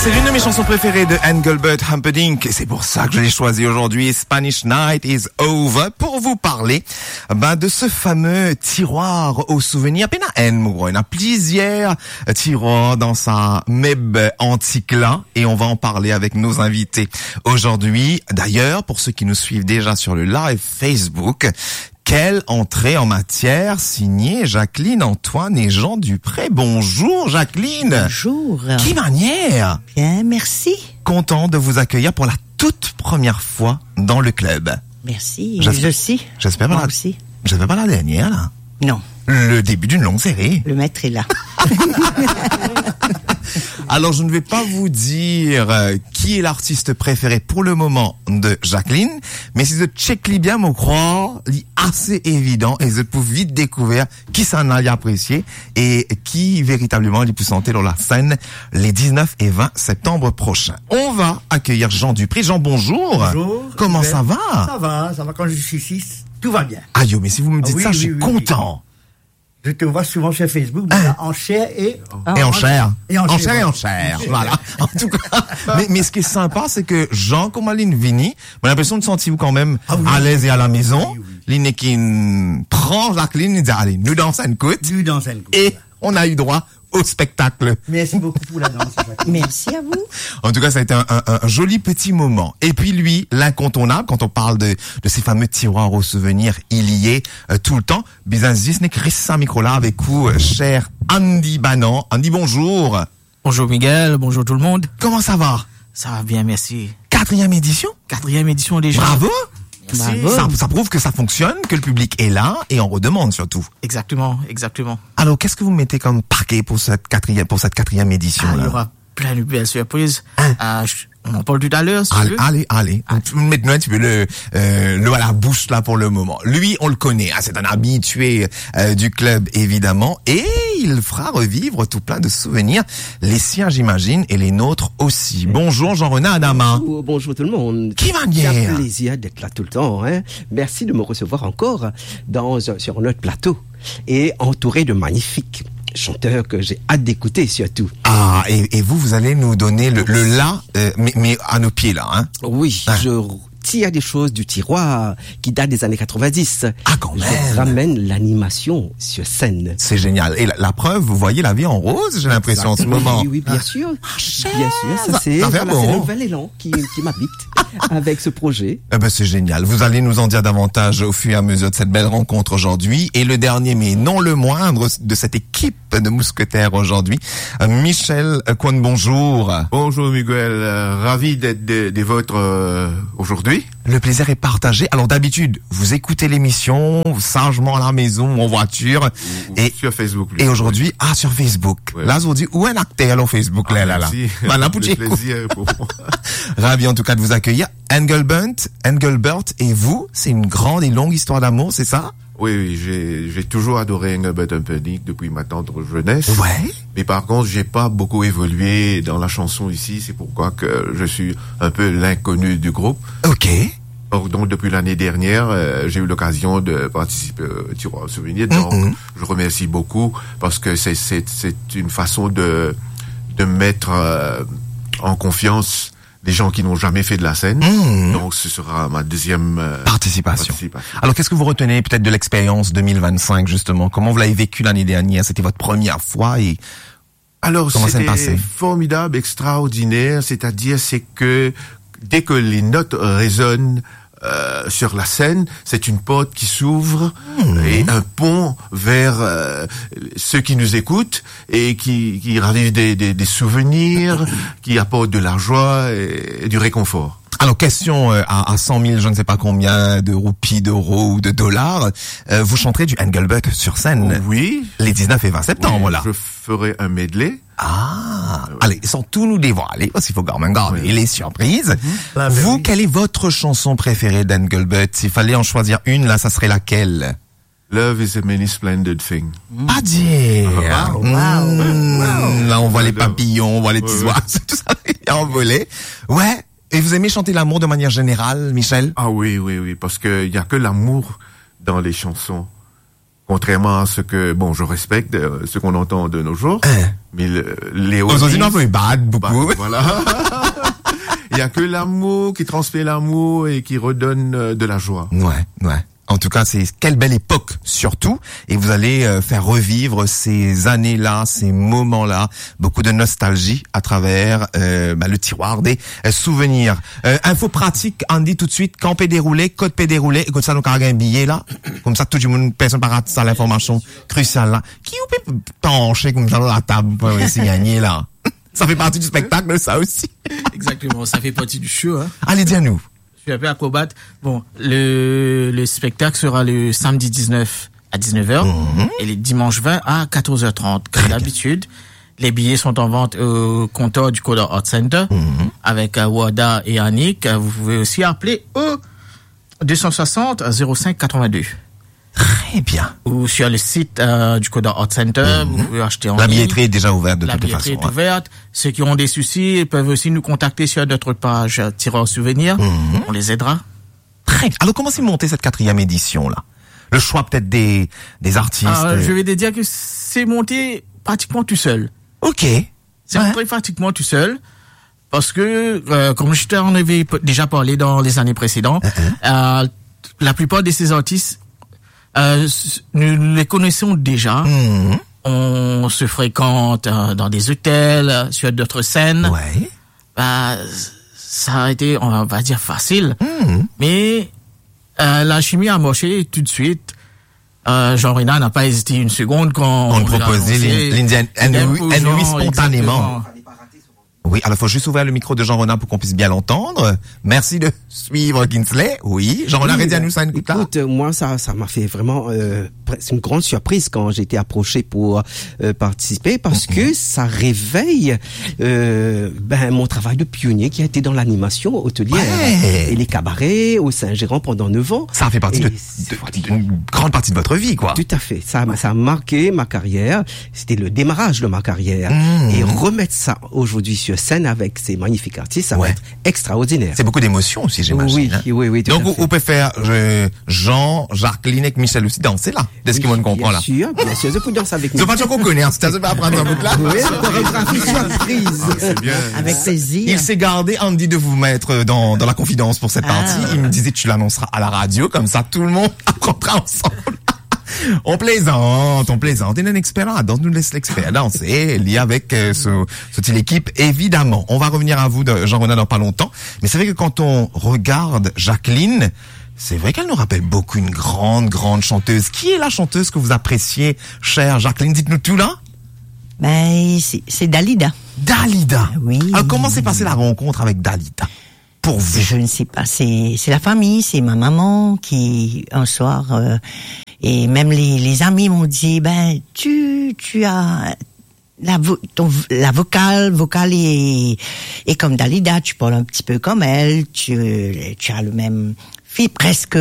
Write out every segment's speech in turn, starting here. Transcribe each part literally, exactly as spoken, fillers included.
C'est l'une de mes chansons préférées de Engelbert Humperdinck et c'est pour ça que je l'ai choisi aujourd'hui. Spanish Night is Over pour vous parler ben, de ce fameux tiroir aux souvenirs. Il y a plusieurs tiroirs dans sa meb antique là et on va en parler avec nos invités aujourd'hui. D'ailleurs, pour ceux qui nous suivent déjà sur le live Facebook, quelle entrée en matière signée Jacqueline Antoine et Jean Dupré. Bonjour Jacqueline. Bonjour. Quelle manière. Bien, merci. Content de vous accueillir pour la toute première fois dans le club. Merci. J'espère, je aussi. J'espère pas Moi la, aussi. J'espère pas la dernière là. Non. Le début d'une longue série. Le maître est là. Alors, je ne vais pas vous dire euh, qui est l'artiste préféré pour le moment de Jacqueline, mais si vous checkez bien, mon croire, c'est assez évident et vous pouvez vite découvrir qui s'en a apprécié et qui véritablement est plus santé dans la scène les dix-neuf et vingt septembre prochains. On va accueillir Jean Dupré. Jean, bonjour. Bonjour. Comment ça va? Ça va, ça va. Quand je suis ici, tout va bien. Aïe, mais si vous me dites Ah oui, ça, oui, je suis oui, content. Oui. Je te vois souvent sur Facebook, hein? En chair et... Et en chair. Et en, en chair. chair et en chair. Voilà. En tout cas. mais, mais ce qui est sympa, c'est que Jean, comme Aline Vini, j'ai l'impression de sentir vous quand même ah oui, à l'aise et à la maison. Oui, oui. L'ine qui prend Jacqueline et dit, allez, nous dansons une côte. Nous dansons une côte. Et on a eu droit au spectacle. Merci beaucoup pour la danse. Merci à vous. En tout cas, ça a été un, un, un joli petit moment. Et puis lui, l'incontournable, quand on parle de, de ces fameux tiroirs aux souvenirs, il y est euh, tout le temps. Bizanzisnik Rissa Microla avec vous, euh, cher Andy Banan. Andy, bonjour. Bonjour Miguel, bonjour tout le monde. Comment ça va? Ça va bien, merci. Quatrième édition? Quatrième édition déjà. Bravo. Bravo. Ça, ça prouve que ça fonctionne, que le public est là et on redemande surtout. Exactement, exactement. Alors, qu'est-ce que vous mettez comme paquet pour cette quatrième, pour cette quatrième édition ah, là? Il y aura plein de belles surprises. Hein? Euh, je, on en parle tout à l'heure, si allez, tu veux. Allez, allez. Ah. Maintenant, tu veux le, euh, le à la bouche là pour le moment. Lui, on le connaît. Hein, c'est un habitué euh, du club évidemment, et il fera revivre tout plein de souvenirs, les siens j'imagine et les nôtres aussi. Bonjour Jean-René Adama. Bonjour, bonjour tout le monde. Qui va bien? C'est un plaisir d'être là tout le temps. Hein. Merci de me recevoir encore dans sur notre plateau et entouré de magnifiques chanteurs que j'ai hâte d'écouter surtout. Ah, et, et vous, vous allez nous donner le, le là, euh, mais, mais à nos pieds là, hein? Oui, hein? Je tire des choses du tiroir qui datent des années quatre-vingt-dix. Ah, quand même! Je ramène l'animation sur scène. C'est génial. Et la, la preuve, vous voyez la vie en rose, j'ai l'impression, en ce moment. Oui, oui, bien sûr. Ah, bien sûr, ça c'est, ça voilà, bon. c'est le nouvel élan qui, qui m'habite avec ce projet. Eh ben, c'est génial. Vous allez nous en dire davantage au fur et à mesure de cette belle rencontre aujourd'hui. Et le dernier, mais non le moindre, de cette équipe de mousquetaires aujourd'hui, Michel Cohn, bonjour. Bonjour Miguel, euh, ravi d'être des de vôtres euh, aujourd'hui. Le plaisir est partagé. Alors d'habitude, vous écoutez l'émission sagement à la maison, en voiture, ou, et ou sur Facebook. Et aujourd'hui, ah sur Facebook. Ouais. Là, je vous dis où est acteur au Facebook ah, là là là. Voilà pour plaisir pour moi. Ravi en tout cas de vous accueillir. Engelbert, Engelbert et vous, c'est une grande et longue histoire d'amour, c'est ça? Oui, oui, j'ai, j'ai toujours adoré Engelbert Humperdinck depuis ma tendre jeunesse. Ouais. Mais par contre, j'ai pas beaucoup évolué dans la chanson ici, c'est pourquoi que je suis un peu l'inconnu du groupe. Ok. Donc, depuis l'année dernière, euh, j'ai eu l'occasion de participer au Tiroir aux souvenirs. Donc, mm-hmm. je remercie beaucoup parce que c'est, c'est, c'est une façon de, de mettre euh, en confiance des gens qui n'ont jamais fait de la scène. Mmh. Donc, ce sera ma deuxième euh, participation. participation. Alors, qu'est-ce que vous retenez peut-être de l'expérience deux mille vingt-cinq, justement? Comment vous l'avez vécu l'année dernière? C'était votre première fois et alors, comment c'était ça s'est passé? Formidable, extraordinaire. C'est-à-dire, c'est que dès que les notes résonnent Euh, sur la scène, c'est une porte qui s'ouvre mmh. et un pont vers euh, ceux qui nous écoutent et qui, qui ravivent des, des, des souvenirs, qui apportent de la joie et, et du réconfort. Alors, question euh, à, à cent mille, je ne sais pas combien de roupies, d'euros ou de dollars, euh, vous chanterez du Engelbert sur scène. Oui. Les dix-neuf et vingt septembre, oui, là. Je ferai un medley. Ah, oui. Allez, sans tout nous dévoiler, parce qu'il faut quand même garder oui. les surprises. Mmh. Vous, quelle est votre chanson préférée d'Engelbert? S'il fallait en choisir une, là, ça serait laquelle? Love is a many splendid thing. Pas dire. Wow, wow, wow. Là, on voit les papillons, on voit les petits oiseaux, tout ça est envolé. Ouais. Et vous aimez chanter l'amour de manière générale, Michel? Ah oui, oui, oui, parce que il y a que l'amour dans les chansons. Contrairement à ce que, bon, je respecte euh, ce qu'on entend de nos jours, Hein. mais le, les Aujourd'hui, oldies, non, mais bad, bah, beaucoup. voilà. Il y a que l'amour qui transmet l'amour et qui redonne euh, de la joie. Ouais, ouais. En tout cas, c'est quelle belle époque, surtout. Et vous allez euh, faire revivre ces années-là, ces moments-là. Beaucoup de nostalgie à travers euh, bah, le tiroir des euh, souvenirs. Euh, info pratique, Andy, tout de suite. Quand peut dérouler, code peut dérouler. Comme ça, nous avons un billet là. Comme ça, tout le monde, personne ne rate ça, l'information cruciale là. Qui peut pencher comme ça dans la table pour essayer de gagner là? Ça fait partie du spectacle, ça aussi. Exactement, ça fait partie du show. Hein. Allez, dis-nous. Je suis un peu acrobate. Bon, le, le spectacle sera le samedi dix-neuf à dix-neuf heures Mhm. et le dimanche vingt à quatorze heures trente, comme d'habitude. Les billets sont en vente au comptoir du Coda Art Center Mhm. avec euh, Wada et Annick. Vous pouvez aussi appeler au deux cent soixante zéro cinq quatre-vingt-deux Très bien. ou sur le site euh, du Coda Art Center. Vous pouvez acheter en La ligne. billetterie est déjà ouverte de La toute façon. billetterie est hein. ouverte. Ceux qui ont des soucis peuvent aussi nous contacter sur notre page euh, Tireur Souvenir. Mhm. On les aidera. Très bien. Alors, comment s'est montée cette quatrième édition, là? Le choix, peut-être, des, des artistes. Ah, je vais te dire que c'est monté pratiquement tout seul. Ok. C'est Ouais. monté pratiquement tout seul. Parce que, euh, comme je t'en avais p- déjà parlé dans les années précédentes, euh, la plupart de ces artistes, euh, s- nous les connaissons déjà. Mhm. On se fréquente euh, dans des hôtels, euh, sur d'autres scènes. Ouais. Bah, ça a été, on va dire, facile. Mhm. Mais euh, la chimie a marché tout de suite. Euh, Jean-René n'a pas hésité une seconde quand On lui a proposait annoncé. l'Indian Idem pour Henry Jean, spontanément. exactement. Oui, alors faut juste ouvrir le micro de Jean-René pour qu'on puisse bien l'entendre. Merci de suivre Kinsley. Oui, Jean-René, Oui, arrêtez à nous ça une coup là. Écoute, euh, moi, ça, ça m'a fait vraiment euh, pre- c'est une grande surprise quand j'ai été approché pour euh, participer parce que ça réveille euh, ben mon travail de pionnier qui a été dans l'animation hôtelière Ouais. et les cabarets au Saint-Gérand pendant neuf ans. Ça fait partie Et de, c'est de- d'une grande partie de votre vie, quoi. Tout à fait. Ça, ça a marqué ma carrière. C'était le démarrage de ma carrière. Mmh. Et remettre ça aujourd'hui sur scène avec ces magnifiques artistes, ça Ouais. va être extraordinaire. C'est beaucoup d'émotions aussi, j'imagine. Oui, hein. oui, oui, tout Donc, à vous, fait. vous pouvez faire euh, Jean, Jacqueline et Michel aussi danser là. De ce Oui, qu'ils vont comprendre là. Bien sûr, bien sûr. Je peux danser avec nous. C'est pas sûr qu'on connaît, hein. C'est ça, pas apprendre ça bout là. Oui, chorégraphie surprise. C'est bien. Avec plaisir. Il s'est gardé, Andy, de vous mettre dans, dans la confidence pour cette Ah. partie. Il me disait, tu l'annonceras à la radio, comme ça tout le monde apprendra ensemble. On plaisante, on plaisante. Il est un expert là, donc nous laisse l'expert danser, lié avec euh, ce, cette équipe, évidemment. On va revenir à vous, de Jean-René, dans pas longtemps. Mais c'est vrai que quand on regarde Jacqueline, c'est vrai qu'elle nous rappelle beaucoup une grande, grande chanteuse. Qui est la chanteuse que vous appréciez, chère Jacqueline? Dites-nous tout là. Ben, c'est c'est Dalida. Dalida. Oui. Alors, comment s'est passée la rencontre avec Dalida? Pour vous. Je ne sais pas. C'est c'est la famille, c'est ma maman qui un soir euh, et même les les amis m'ont dit ben tu tu as la vo- ton la vocale vocale est est comme Dalida, tu parles un petit peu comme elle, tu tu as le même fil presque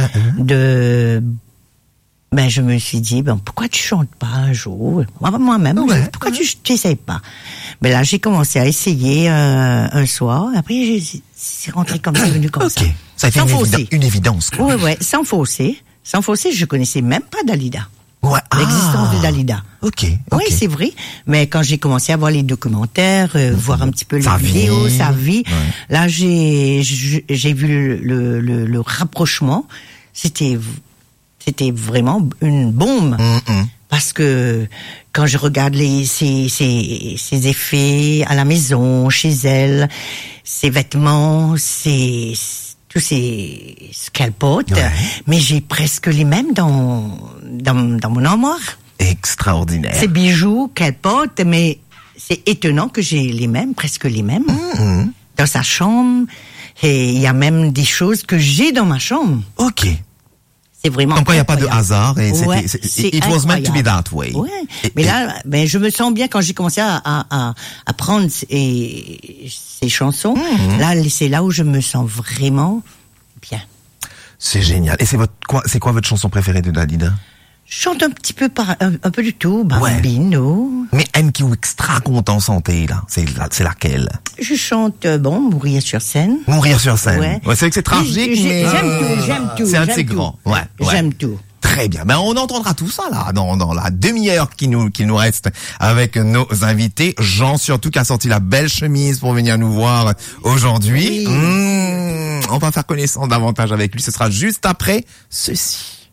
de. Ben, je me suis dit, ben, pourquoi tu chantes pas un jour? Moi, moi-même, Ouais, je- pourquoi tu t'essayes pas? Ben là, j'ai commencé à essayer euh, un soir. Après, j'ai- c'est rentré comme ça, c'est venu comme Ok. ça. Ça a été Sans une, fausser. évidence, une évidence. quoi. Ouais, ouais, sans fausser. Sans fausser, je connaissais même pas Dalida. Ouais. L'existence Ah. de Dalida. Ok. ok. Oui, c'est vrai. Mais quand j'ai commencé à voir les documentaires, euh, voir un petit peu les Sa vidéos, vie. sa vie, Ouais. là, j'ai j'ai j'ai vu le, le, le, le rapprochement. C'était c'était vraiment une bombe. Mm-mm. Parce que quand je regarde les ses, ses, ses effets à la maison, chez elle, ses vêtements, ses tous ces ce qu'elle porte, Ouais. mais j'ai presque les mêmes dans dans, dans mon armoire. Extraordinaire. Ces bijoux qu'elle porte, mais c'est étonnant que j'ai les mêmes, presque les mêmes, Mm-mm. dans sa chambre. Et il y a même des choses que j'ai dans ma chambre. Ok. C'est vraiment Comme quoi, il n'y a pas de incroyable. hasard et c'était, Ouais, c'est- c'est it was meant to be incroyable. that way. Ouais. Et- Mais et- là, ben, je me sens bien quand j'ai commencé à, à, à, à prendre ces, ces chansons. Mhm. Là, c'est là où je me sens vraiment bien. c'est génial. Et c'est votre, quoi, c'est quoi votre chanson préférée de Dalida? Je chante un petit peu par, un, un peu du tout, Ouais. Bambino. Mais N qui est extra content santé, là. C'est, la- c'est laquelle? Je chante, euh, bon, Mourir sur scène. Mourir sur scène. Ouais. c'est vrai que c'est tragique, J'ai- mais. J'aime tout, j'aime tout. C'est un de j'aime ses tout. grands. Ouais, ouais. J'aime tout. Très bien. Ben, on entendra tout ça, là, dans, dans la demi-heure qui nous, qui nous reste avec nos invités. Jean, surtout, qui a sorti la belle chemise pour venir nous voir aujourd'hui. Oui. Mmh, on va faire connaissance davantage avec lui. Ce sera juste après ceci.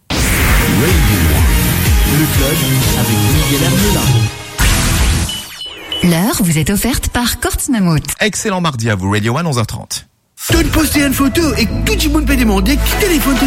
Le club avec Miguel Hermela. L'heure vous est offerte par Kortz Mammut. Excellent mardi à vous, Radio One, onze heures trente. Tu poster une photo et tout le monde peut demander qui téléphone